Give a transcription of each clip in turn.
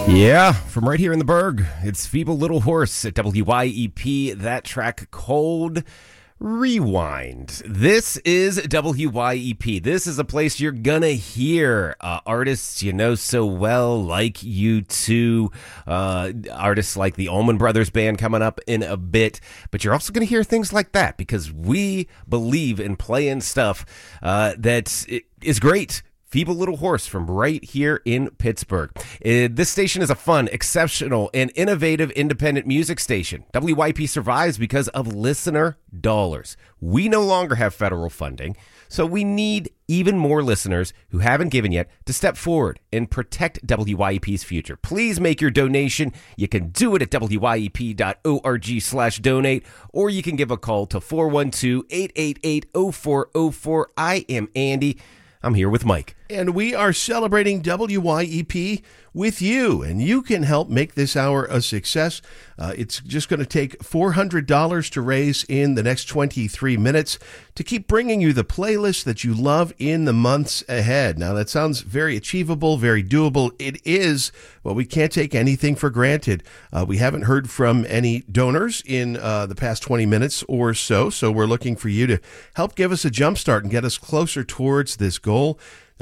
Yeah, from right here in the Berg, it's Feeble Little Horse at WYEP. That track, Cold Rewind. This is WYEP. This is a place you're gonna hear artists you know so well, like U2, artists like the Allman Brothers Band coming up in a bit. But you're also gonna hear things like that because we believe in playing stuff that is great. Feeble Little Horse from right here in Pittsburgh. This station is a fun, exceptional, and innovative independent music station. WYP survives because of listener dollars. We no longer have federal funding, so we need even more listeners who haven't given yet to step forward and protect WYEP's future. Please make your donation. You can do it at wyep.org/donate, or you can give a call to 412-888-0404. I am Andy. I'm here with Mike. And we are celebrating WYEP with you, and you can help make this hour a success. It's just going to take $400 to raise in the next 23 minutes to keep bringing you the playlist that you love in the months ahead. Now, that sounds very achievable, very doable. It is, but we can't take anything for granted. We haven't heard from any donors in the past 20 minutes or so we're looking for you to help give us a jump start and get us closer towards this goal.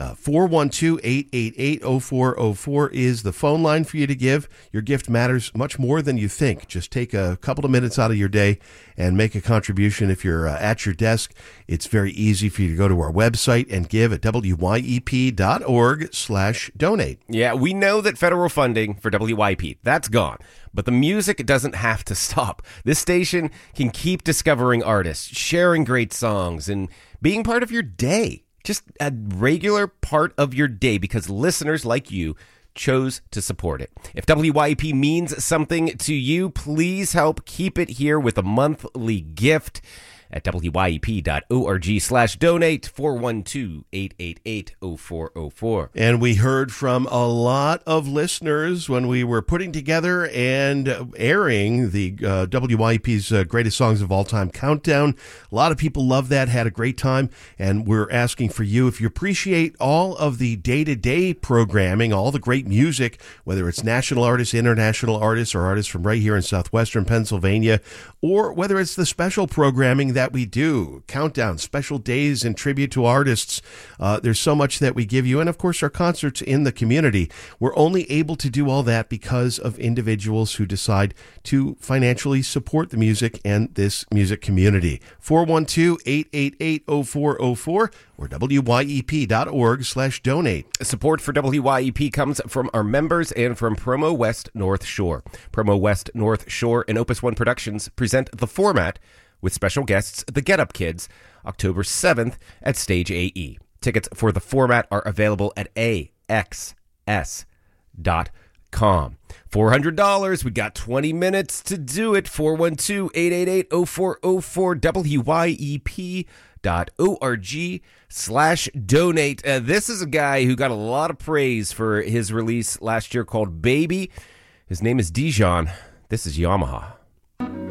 412-888-0404 is the phone line for you to give. Your gift matters much more than you think. Just take a couple of minutes out of your day and make a contribution. If you're at your desk, it's very easy for you to go to our website and give at wyep.org/donate. Yeah, we know that federal funding for WYP, that's gone. But the music doesn't have to stop. This station can keep discovering artists, sharing great songs, and being part of your day. Just a regular part of your day because listeners like you chose to support it. If WYEP means something to you, please help keep it here with a monthly gift at wyep.org/donate, 412-888-0404. And we heard from a lot of listeners when we were putting together and airing the WYEP's Greatest Songs of All Time Countdown. A lot of people loved that, had a great time, and we're asking for you, if you appreciate all of the day-to-day programming, all the great music, whether it's national artists, international artists, or artists from right here in southwestern Pennsylvania, or whether it's the special programming that we do, countdown, special days in tribute to artists. There's so much that we give you. And of course, our concerts in the community. We're only able to do all that because of individuals who decide to financially support the music and this music community. 412-888-0404 or wyep.org/donate. Support for WYEP comes from our members and from Promo West North Shore. Promo West North Shore and Opus One Productions present The Format with special guests, the Get Up Kids, October 7th at Stage AE. Tickets for The Format are available at axs.com. $400. We got 20 minutes to do it. 412-888-0404, wyep.org/donate. This is a guy who got a lot of praise for his release last year called Baby. His name is Dijon. This is Yamaha.